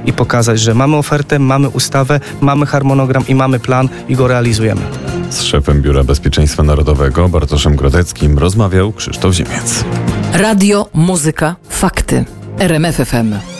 i pokazać, że mamy ofertę, mamy ustawę, mamy harmonogram i mamy plan i go realizujemy. Z szefem Biura Bezpieczeństwa Narodowego Bartoszem Grodeckim rozmawiał Krzysztof Ziemiec. Radio, muzyka, fakty. RMF FM.